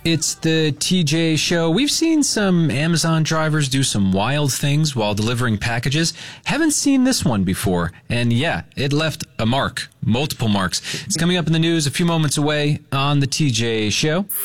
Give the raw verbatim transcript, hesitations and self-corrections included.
It's the T J Show. We've seen some Amazon drivers do some wild things while delivering packages. Haven't seen this one before. And yeah, it left a mark, multiple marks. It's coming up in the news a few moments away on the T J Show.